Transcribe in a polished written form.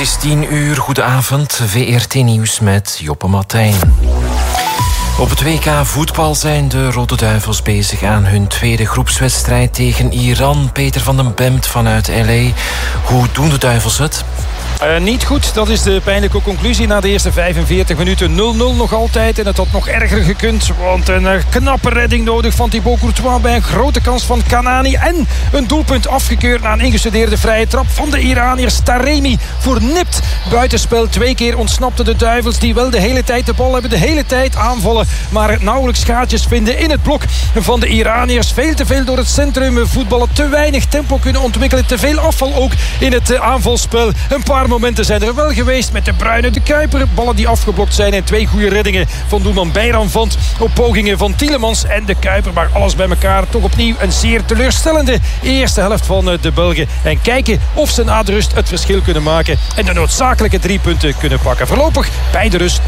is 10:00. Goedenavond. VRT Nieuws met Joppe Martijn. Op het WK voetbal zijn de Rode Duivels bezig aan hun tweede groepswedstrijd tegen Iran. Peter van den Bemt vanuit LA. Hoe doen de Duivels het? Niet goed, dat is de pijnlijke conclusie na de eerste 45 minuten. 0-0 nog altijd en het had nog erger gekund. Want een knappe redding nodig van Thibaut Courtois bij een grote kans van Kanani. En een doelpunt afgekeurd na een ingestudeerde vrije trap van de Iraniërs. Taremi voornipt buitenspel. 2 keer ontsnapten de Duivels die wel de hele tijd de bal hebben. De hele tijd aanvallen, maar nauwelijks gaatjes vinden in het blok van de Iraniërs. Veel te veel door het centrum voetballen. Te weinig tempo kunnen ontwikkelen. Te veel afval ook in het aanvalspel. Een paar momenten zijn er wel geweest met De Bruyne, de Kuiper. Ballen die afgeblokt zijn en 2 goede reddingen van doelman Beiran Vond op pogingen van Tielemans en de Kuiper. Maar alles bij elkaar toch opnieuw een zeer teleurstellende eerste helft van de Belgen. En kijken of ze na de rust het verschil kunnen maken en de noodzakelijke 3 punten kunnen pakken. Voorlopig bij de rust